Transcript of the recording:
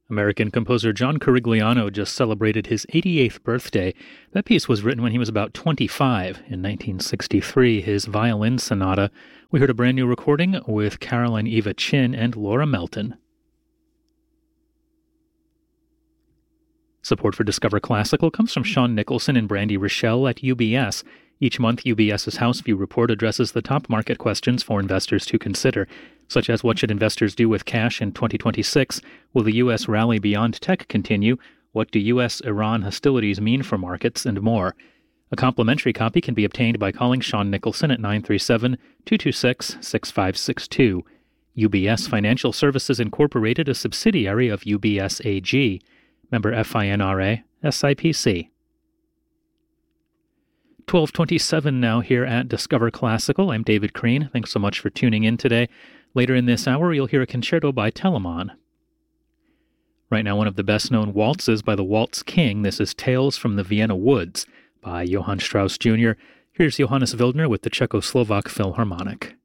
American composer John Corigliano just celebrated his 88th birthday. That piece was written when he was about 25 in 1963, his violin sonata. We heard a brand new recording with Caroline Eva Chin and Laura Melton. Support for Discover Classical comes from Sean Nicholson and Brandy Rochelle at UBS. Each month, UBS's House View report addresses the top market questions for investors to consider, such as what should investors do with cash in 2026? Will the U.S. rally beyond tech continue? What do U.S.-Iran hostilities mean for markets? And more. A complimentary copy can be obtained by calling Sean Nicholson at 937-226-6562. UBS Financial Services Incorporated, a subsidiary of UBS AG. Member FINRA, SIPC. 12:27 now here at Discover Classical. I'm David Crean. Thanks so much for tuning in today. Later in this hour, you'll hear a concerto by Telemann. Right now, one of the best-known waltzes by the Waltz King. This is Tales from the Vienna Woods by Johann Strauss Jr. Here's Johannes Wildner with the Czechoslovak Philharmonic.